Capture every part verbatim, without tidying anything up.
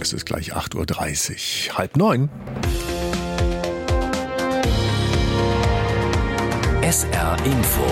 Es ist gleich acht Uhr dreißig, halb neun. S R Info.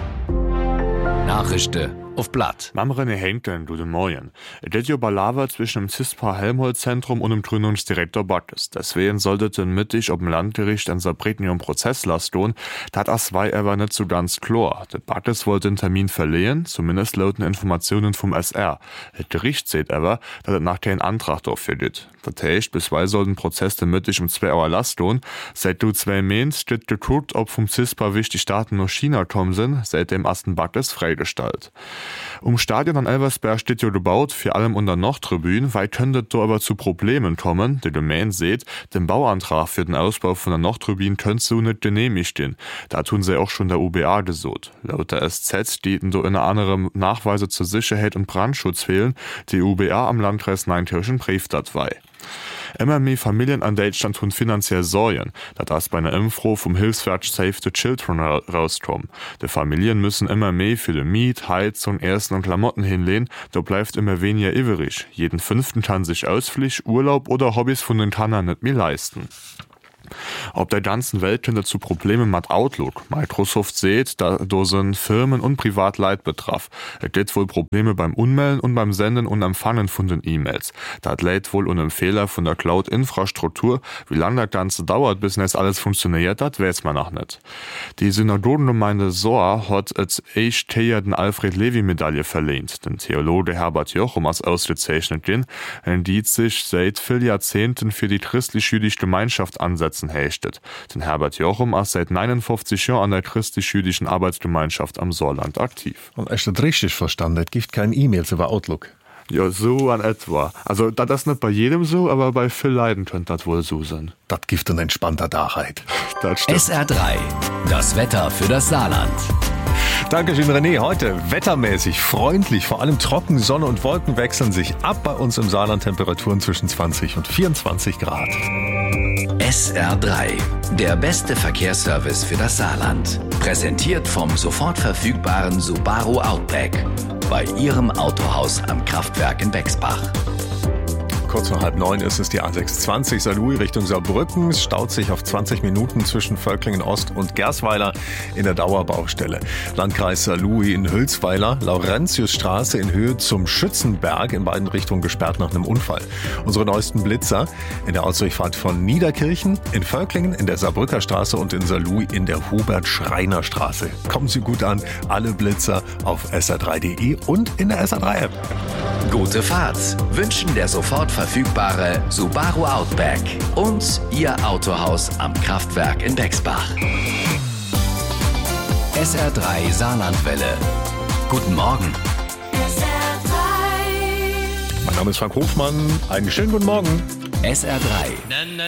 Nachrichten auf Blatt. Mamrene Henken, du den Morgen. Es ist ja Balaver zwischen dem CISPA-Helmholtz-Zentrum und dem Gründungsdirektor Backes. Deswegen sollte den mittig ob dem Landgericht ein Saarbrücken um Prozess lassen. Das ist zwei aber nicht so ganz klar. Der Backes wollte den Termin verlehen, zumindest lauten Informationen vom S R. Das Gericht sieht aber, dass es nachher einen Antrag dafür gibt. Das heißt, bisweilen soll den Prozess den mittig um zwei Uhr lassen. Seit du zwei Monate steht geguckt, ob vom CISPA wichtig Staaten nach China kommen sind, seit dem ersten Backes freigestellt. Um Stadion an Elversberg steht ja gebaut, vor allem unter Nordtribüne, weil könnte da aber zu Problemen kommen. Der Domain seht, den Bauantrag für den Ausbau von der Nordtribüne könnte so nicht genehmigt stehen. Da tun sie auch schon der U B A gesucht. Laut der S Z stehen da unter anderem Nachweise zur Sicherheit und Brandschutz fehlen, die U B A am Landkreis Neunkirchen prüft das bei. Immer mehr Familien an Deutschland tun finanziell Sorgen, da das bei einer Info vom Hilfswerk Save the Children rauskommt. Die Familien müssen immer mehr für die Miet, Heizung, Essen und Klamotten hinlehnen, da bleibt immer weniger übrig. Jeden Fünften kann sich Ausflug, Urlaub oder Hobbys von den Kannern nicht mehr leisten. Auf der ganzen Welt könnte zu Problemen mit Outlook. Microsoft sieht, da da sind Firmen und Privatleid betraf. Es gibt wohl Probleme beim Unmelden und beim Senden und Empfangen von den E-Mails. Das lädt wohl unter einem Fehler von der Cloud-Infrastruktur. Wie lange das Ganze dauert, bis jetzt alles funktioniert, das weiß man noch nicht. Die Synagogengemeinde Soar hat als Eichtheer den Alfred-Levi-Medaille verlehnt. Den Theologe Herbert Jochum als ausgezeichnet den, die sich seit vielen Jahrzehnten für die christlich-jüdische Gemeinschaft ansetzen hechtet. Den Herbert Jochum ist seit neunundfünfzig Jahren an der christlich-jüdischen Arbeitsgemeinschaft am Saarland aktiv. Und ist das richtig verstanden? Es gibt keine E-Mails über Outlook. Ja, so an etwa. Also, das ist nicht bei jedem so, aber bei vielen Leuten könnte das wohl so sein. Das gibt eine entspannter Dachheit. Das stimmt. S R drei. Das Wetter für das Saarland. Dankeschön, René. Heute wettermäßig freundlich, vor allem trocken, Sonne und Wolken wechseln sich ab. Bei uns im Saarland Temperaturen zwischen zwanzig und vierundzwanzig Grad. S R drei. Der beste Verkehrsservice für das Saarland. Präsentiert vom sofort verfügbaren Subaru Outback. Bei Ihrem Autohaus am Kraftwerk in Bexbach. Kurz vor halb neun ist es die A sechshundertzwanzig Saarlouis Richtung Saarbrücken. Es staut sich auf zwanzig Minuten zwischen Völklingen Ost und Gersweiler in der Dauerbaustelle. Landkreis Saarlouis in Hülsweiler, Laurentiusstraße in Höhe zum Schützenberg, in beiden Richtungen gesperrt nach einem Unfall. Unsere neuesten Blitzer in der Ausdurchfahrt von Niederkirchen, in Völklingen, in der Saarbrücker Straße und in Saarlouis in der Hubert-Schreiner-Straße. Kommen Sie gut an, alle Blitzer auf S R drei Punkt de und in der S R drei App. Gute Fahrt wünschen der sofort verfügbare Subaru Outback und Ihr Autohaus am Kraftwerk in Bexbach. S R drei Saarlandwelle. Guten Morgen. S R drei. Mein Name ist Frank Hofmann. Einen schönen guten Morgen. S R drei.